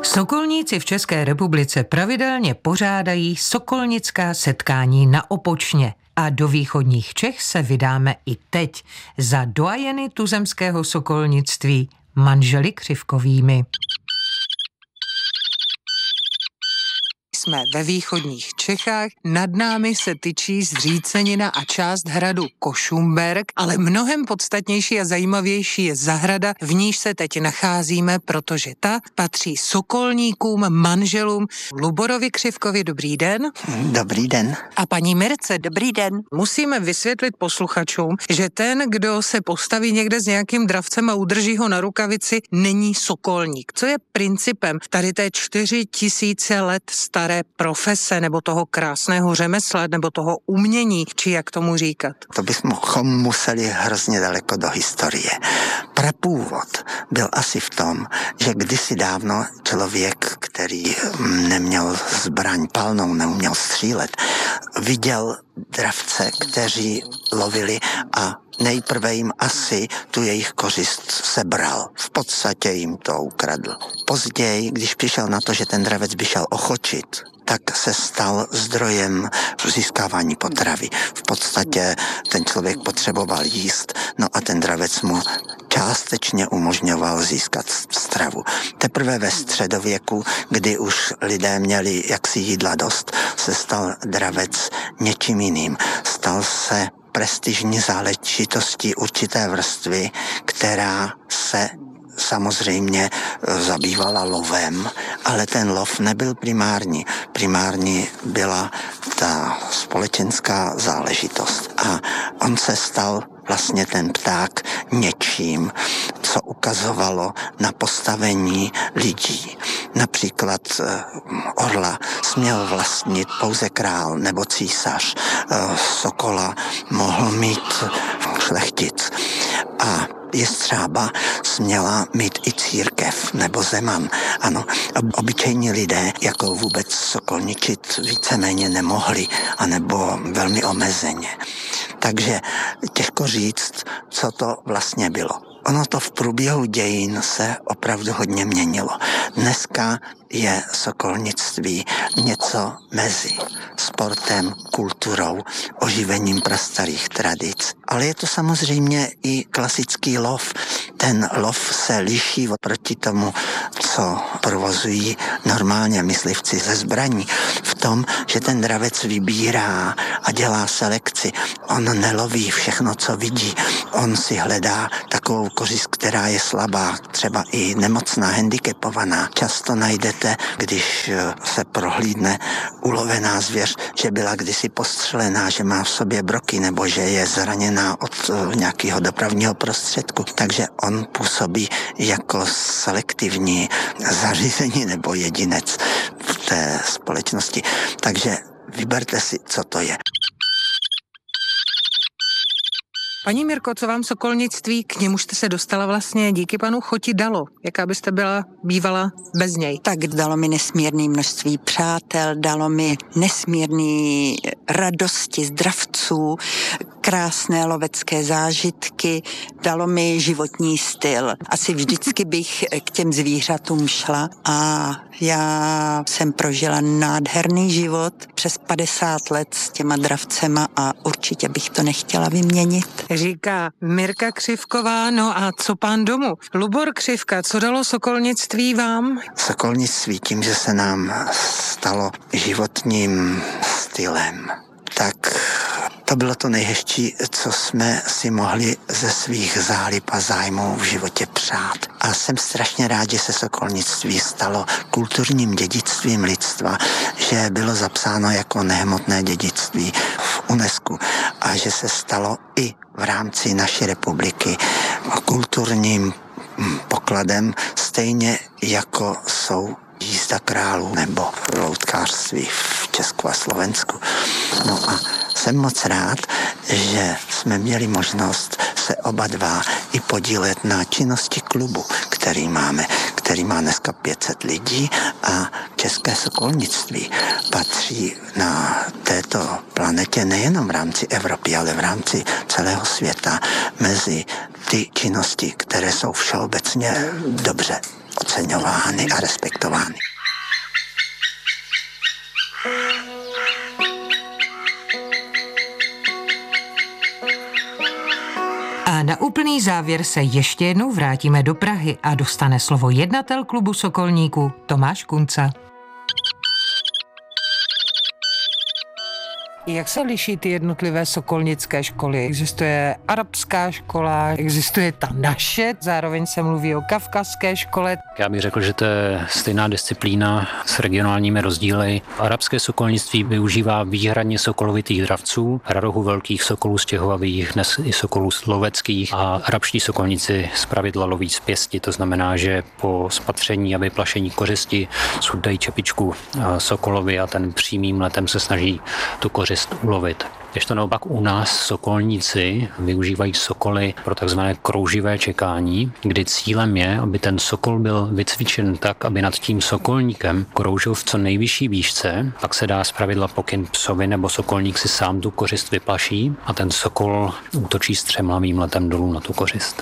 Sokolníci v České republice pravidelně pořádají sokolnická setkání na Opočně a do východních Čech se vydáme i teď za doajeny tuzemského sokolnictví manželi Křivkovými. Jsme ve východních Čechách, nad námi se tyčí Zřícenina a část hradu Košumberk, ale mnohem podstatnější a zajímavější je zahrada, v níž se teď nacházíme, protože ta patří sokolníkům, manželům Luborovi Křivkovi. Dobrý den. Dobrý den. A paní Mirce. Dobrý den. Musíme vysvětlit posluchačům, že ten, kdo se postaví někde s nějakým dravcem a udrží ho na rukavici, není sokolník. Co je principem tady té 4000 let staré profese nebo toho krásného řemesla nebo toho umění, či jak tomu říkat? To bychom museli hrozně daleko do historie. Prapůvod byl asi v tom, že kdysi dávno člověk, který neměl zbraň palnou, neuměl střílet, viděl dravce, kteří lovili a nejprve jim asi tu jejich kořist sebral. V podstatě jim to ukradl. Později, když přišel na to, že ten dravec by šel ochočit, tak se stal zdrojem získávání potravy. V podstatě ten člověk potřeboval jíst, no a ten dravec mu částečně umožňoval získat stravu. Teprve ve středověku, kdy už lidé měli jaksi jídla dost, se stal dravec něčím jiným. Stal se prestižní záležitostí určité vrstvy, která se samozřejmě zabývala lovem, ale ten lov nebyl primární. Primární byla ta společenská záležitost. A on se stal vlastně ten pták něčím, co ukazovalo na postavení lidí. Například orla směl vlastnit pouze král nebo císař. Sokola mohl mít šlechtic. A jestřába směla mít i církev nebo zeman. Ano, obyčejní lidé jako vůbec sokolničit víceméně nemohli, anebo velmi omezeně. Takže těžko říct, co to vlastně bylo. Ono to v průběhu dějin se opravdu hodně měnilo. Dneska je sokolnictví něco mezi sportem, kulturou, oživením prastarých tradic. Ale je to samozřejmě i klasický lov. Ten lov se liší oproti tomu, co provozují normálně myslivci ze zbraní. V tom, že ten dravec vybírá a dělá selekci. On neloví všechno, co vidí. On si hledá takovou kořist, která je slabá, třeba i nemocná, handicapovaná. Často najdete, když se prohlídne ulovená zvěř, že byla kdysi postřelená, že má v sobě broky nebo že je zraněná od nějakého dopravního prostředku. Takže on působí jako selektivní zařízení nebo jedinec v té společnosti. Takže vyberte si, co to je. Paní Mirko, co vám sokolnictví, k němu jste se dostala vlastně díky panu Choti dalo? Jaká byste byla bývala bez něj? Tak dalo mi nesmírné množství přátel, dalo mi nesmírné radosti z dravců, krásné lovecké zážitky, dalo mi životní styl. Asi vždycky bych k těm zvířatům šla a já jsem prožila nádherný život přes 50 let s těma dravcema a určitě bych to nechtěla vyměnit. Říká Mirka Křivková, no a co pán domu? Lubor Křivka, co dalo sokolnictví vám? Sokolnictví tím, že se nám stalo životním stylem, tak to bylo to nejhezčí, co jsme si mohli ze svých zálib a zájmů v životě přát. A jsem strašně rád, že se sokolnictví stalo kulturním dědictvím lidstva, že bylo zapsáno jako nehmotné dědictví v UNESCO a že se stalo i v rámci naší republiky kulturním pokladem, stejně jako jsou jízda králů nebo loutkářství v Česku a Slovensku. No a jsem moc rád, že jsme měli možnost se oba dva i podílet na činnosti klubu, který má dneska 500 lidí a České sokolnictví patří na této planetě nejenom v rámci Evropy, ale v rámci celého světa mezi ty činnosti, které jsou všeobecně dobře oceňovány a respektovány. A na úplný závěr se ještě jednou vrátíme do Prahy a dostane slovo jednatel klubu Sokolníků Tomáš Kunca. Jak se liší ty jednotlivé sokolnické školy? Existuje arabská škola, existuje ta naše, zároveň se mluví o kavkazské škole. Já bych řekl, že to je stejná disciplína s regionálními rozdíly. Arabské sokolnictví využívá výhradně sokolovitých dravců, radohu velkých sokolů stěhovavých, dnes i sokolů loveckých, a arabští sokolníci zpravidla loví z pěsti, to znamená, že po spatření a vyplašení kořisti sundají čepičku sokolovi a ten přímým letem se snaží tu kořist ulovit. Když to naopak u nás sokolníci využívají sokoly pro takzvané krouživé čekání, kdy cílem je, aby ten sokol byl vycvičen tak, aby nad tím sokolníkem kroužil v co nejvyšší výšce, pak se dá zpravidla pokyn psovi nebo sokolník si sám tu kořist vyplaší a ten sokol útočí střemlavým letem dolů na tu kořist.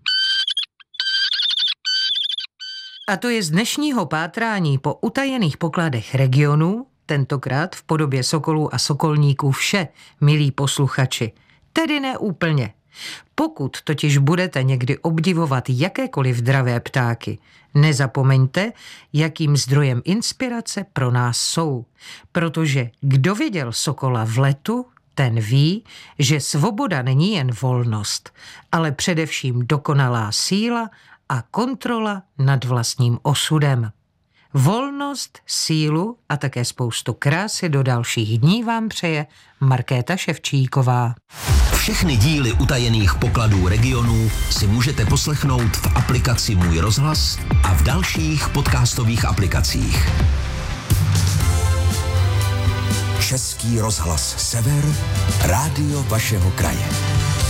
A to je z dnešního pátrání po utajených pokladech regionů, tentokrát v podobě sokolů a sokolníků vše, milí posluchači. Tedy ne úplně. Pokud totiž budete někdy obdivovat jakékoliv dravé ptáky, nezapomeňte, jakým zdrojem inspirace pro nás jsou. Protože kdo viděl sokola v letu, ten ví, že svoboda není jen volnost, ale především dokonalá síla a kontrola nad vlastním osudem. Volnost, sílu a také spoustu krásy do dalších dní vám přeje Markéta Ševčíková. Všechny díly utajených pokladů regionů si můžete poslechnout v aplikaci Můj rozhlas a v dalších podcastových aplikacích. Český rozhlas Sever, rádio vašeho kraje.